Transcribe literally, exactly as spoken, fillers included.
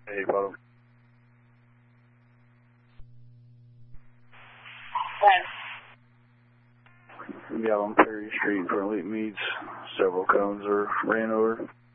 Hey, follow. Yeah, on Perry Street for Elite Meats. Several cones are ran over.